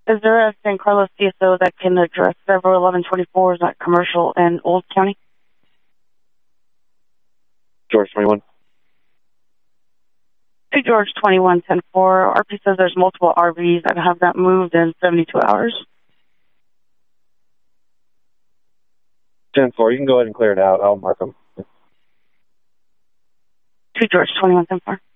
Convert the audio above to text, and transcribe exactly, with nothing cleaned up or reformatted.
Is there a San Carlos C S O that can address several eleven twenty-fours at Commercial and Old County? George twenty-one. Hey, George twenty-one ten four. R P says there's multiple R Vs that have not moved in seventy-two hours. ten four, you can go ahead and clear it out. I'll mark them. Two George twenty-one ten four.